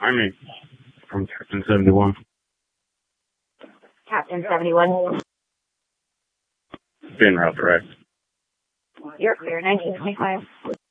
Army from Captain 71. Captain 71. Being route direct. You're clear, 1925.